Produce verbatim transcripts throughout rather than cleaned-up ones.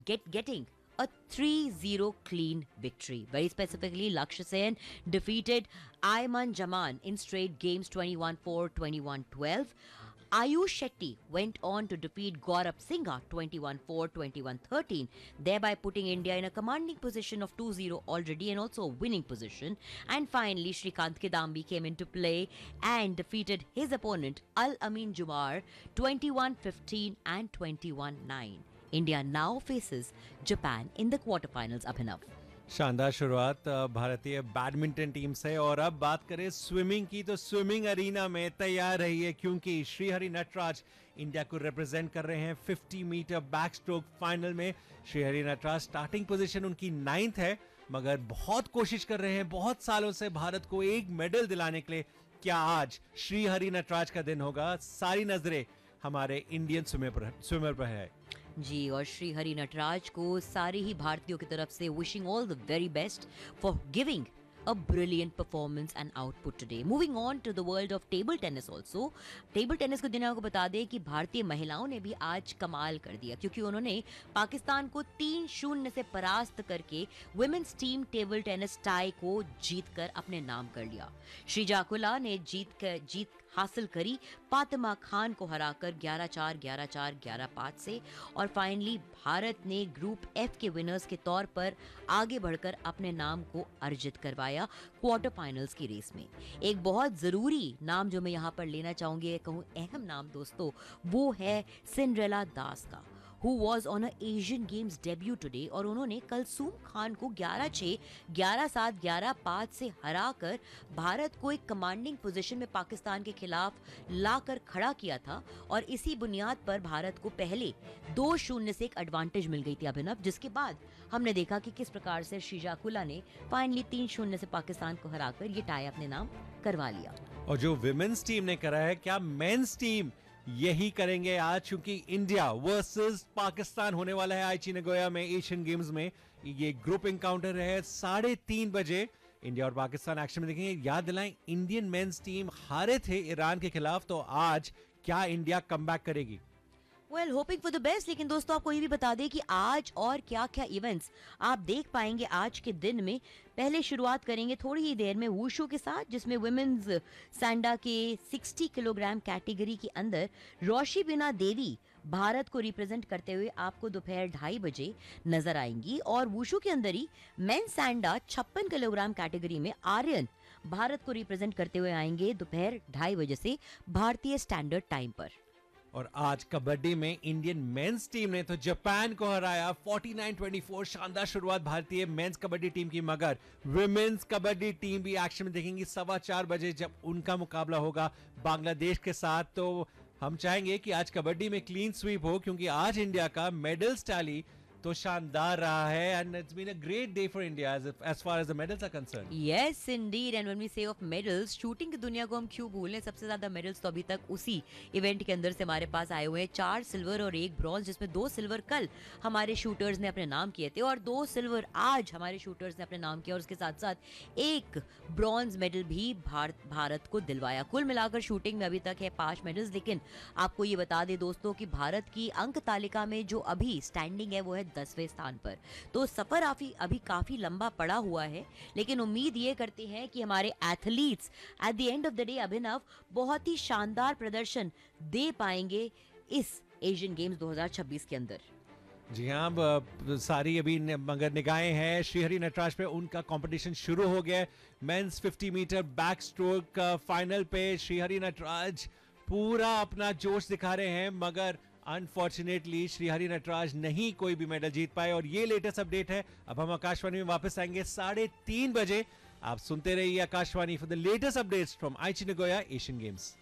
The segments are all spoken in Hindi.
get getting a three zero clean victory. Very specifically, Lakshya Sen defeated Ayman Jaman in straight games twenty-one four, twenty-one twelve. Ayush Shetty went on to defeat Gaurav Singha twenty-one four, twenty-one thirteen, thereby putting India in a commanding position of two zero already and also a winning position. And finally, Shrikant Kidambi came into play and defeated his opponent Al Amin Jumar twenty-one fifteen and twenty-one nine. India now faces Japan in the quarterfinals. Abhinav. शानदार शुरुआत भारतीय बैडमिंटन टीम से। और अब बात करें स्विमिंग की, तो स्विमिंग अरीना में तैयार रहिए क्योंकि श्रीहरि नटराज इंडिया को रिप्रेजेंट कर रहे हैं पचास मीटर बैक स्ट्रोक फाइनल में। श्रीहरि नटराज स्टार्टिंग पोजीशन उनकी नाइन्थ है, मगर बहुत कोशिश कर रहे हैं बहुत सालों से भारत को एक मेडल दिलाने के लिए। क्या आज श्रीहरि नटराज का दिन होगा? सारी नजरें हमारे इंडियन स्विमर पर स्विमर पर है जी। और श्री हरि नटराज को सारे ही भारतीयों की तरफ से wishing all the very best for giving a brilliant performance and output today. Moving on to the world of table tennis also. Table tennis को दुनिया को बता दें कि भारतीय महिलाओं ने भी आज कमाल कर दिया क्योंकि उन्होंने पाकिस्तान को तीन शून्य से परास्त करके women's team table tennis tie को जीतकर अपने नाम कर लिया। श्रीजाकुला ने जीत कर जीत हासिल करी फातिमा खान को हराकर ग्यारह चार, ग्यारह चार, ग्यारह पाँच से। और फाइनली भारत ने ग्रुप एफ के विनर्स के तौर पर आगे बढ़कर अपने नाम को अर्जित करवाया क्वार्टर फाइनल्स की रेस में। एक बहुत ज़रूरी नाम जो मैं यहाँ पर लेना चाहूँगी, कहूँ अहम नाम दोस्तों, वो है सिंड्रेला दास का, who was on a Asian Games debut today। और उन्होंने कलसूम खान को ग्यारह छह, ग्यारह सात, ग्यारह पाँच से हराकर भारत को एक कमांडिंग पोजीशन में पाकिस्तान के खिलाफ लाकर खड़ा किया था। और इसी बुनियाद पर भारत को पहले दो शून्य से एक एडवांटेज मिल गई थी अभिनव, जिसके बाद हमने देखा कि किस प्रकार से श्रीजाकुला ने फाइनली तीन शून्य से पाकिस्तान को हराकर ये टाई अपने नाम करवा लिया। और जो विमेन्स टीम ने करा है, क्या मेंस टीम यही करेंगे आज? क्योंकि इंडिया वर्सेस पाकिस्तान होने वाला है आईची नगोया में एशियन गेम्स में। ये ग्रुप एनकाउंटर है साढ़े तीन बजे। इंडिया और पाकिस्तान एक्शन में देखेंगे। याद दिलाएं, इंडियन मेंस टीम हारे थे ईरान के खिलाफ, तो आज क्या इंडिया कमबैक करेगी? Well hoping for the best. लेकिन दोस्तों आपको ये भी बता दें कि आज और क्या क्या इवेंट्स आप देख पाएंगे आज के दिन में। पहले शुरुआत करेंगे थोड़ी ही देर में वुशु के साथ, जिसमें वुमेन्स सैंडा के साठ किलोग्राम कैटेगरी के अंदर रोशी बिना देवी भारत को रिप्रेजेंट करते हुए आपको दोपहर ढाई बजे नजर आएंगी। और वुशु के अंदर ही मेन सैंडा छप्पन किलोग्राम कैटेगरी में आर्यन भारत को रिप्रेजेंट करते हुए आएंगे दोपहर ढाई बजे से भारतीय स्टैंडर्ड टाइम पर। और आज कबड्डी में इंडियन मेंस टीम ने तो जापान को हराया उनचास चौबीस। शानदार शुरुआत भारतीय मेंस कबड्डी टीम की, मगर विमेंस कबड्डी टीम भी एक्शन में देखेंगी सवा चार बजे जब उनका मुकाबला होगा बांग्लादेश के साथ। तो हम चाहेंगे कि आज कबड्डी में क्लीन स्वीप हो क्योंकि आज इंडिया का मेडल्स टैली तो शानदार रहा है and it's been a great day for India as, as far as the medals are concerned. Yes indeed, and when we say of medals, shooting की दुनिया को हम क्यों भूलें, सबसे ज्यादा मेडल्स तो अभी तक उसी इवेंट के अंदर से हमारे पास आए हुए हैं। चार सिल्वर और एक ब्रॉन्ज, जिसमें दो सिल्वर कल हमारे शूटर्स ने अपने नाम किए थे और दो सिल्वर आज हमारे शूटर्स ने अपने नाम किया। और उसके साथ साथ एक ब्रॉन्ज मेडल भी भारत भारत को दिलवाया। कुल मिलाकर शूटिंग में अभी तक है पांच मेडल्स। लेकिन आपको ये बता दें दोस्तों कि भारत की अंक तालिका में जो अभी स्टैंडिंग है वो है दसवें स्थान पर। तो सफर अभी अभी काफी लंबा पड़ा हुआ है, लेकिन उम्मीद ये करते हैं कि हमारे athletes at the end of the day अभिनव बहुत ही शानदार प्रदर्शन दे पाएंगे इस एशियन गेम्स दो हज़ार छब्बीस के अंदर। जी हाँ, सारी अभी मगर निगाहें हैं श्रीहरि नटराज पे। उनका कंपटीशन शुरू हो गया मेंस पचास मीटर बैक स्ट्रोक फाइनल पे। श्रीहरि नटराज पूरा अपना जोश दिखा रहे हैं, मगर अनफॉर्चुनेटली श्रीहरि नटराज नहीं कोई भी मेडल जीत पाए। और ये लेटेस्ट अपडेट है। अब हम आकाशवाणी में वापस आएंगे साढ़े तीन बजे। आप सुनते रहिए Akashvani for the latest updates from आईची Nagoya Asian games.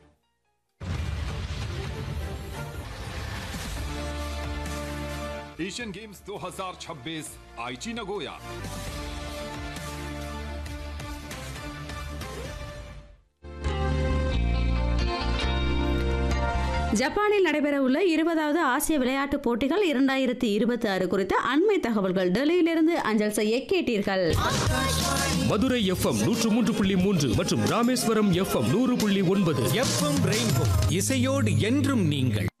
Asian games दो हज़ार छब्बीस आईची नगोया। ஜப்பானில் நடைபெறவுள்ள இருபதாவது ஆசிய விளையாட்டுப் போட்டிகள் இரண்டாயிரத்தி இருபத்தி ஆறு குறித்த அண்மை தகவல்கள் டெல்லியிலிருந்து அஞ்சல் செய்ய கேட்டீர்கள். மதுரை எஃப்எம் நூற்று மூன்று புள்ளி மூன்று மற்றும் ராமேஸ்வரம் எஃப்எம் நூறு புள்ளி ஒன்பது. எஃப்எம் ரெயின்போ இசையோடு என்றும் நீங்கள்.